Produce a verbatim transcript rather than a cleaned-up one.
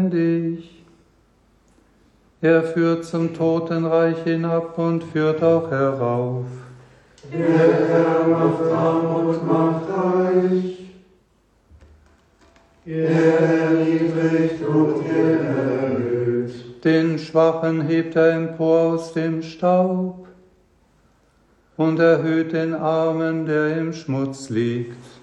dich. Er führt zum Totenreich hinab und führt auch herauf. Der Herr macht arm und macht reich. Er erniedrigt und er erhöht. Den Schwachen hebt er empor aus dem Staub und erhöht den Armen, der im Schmutz liegt.